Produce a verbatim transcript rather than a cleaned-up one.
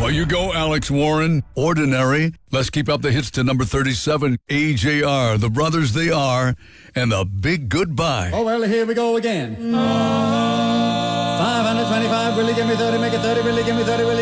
Oh, you go, Alex Warren. Ordinary. Let's keep up the hits to number thirty-seven. A J R, The Brothers They Are, and The Big Goodbye. Oh, well, here we go again. five hundred twenty-five, will you give me thirty, make it thirty, will you give me thirty, will you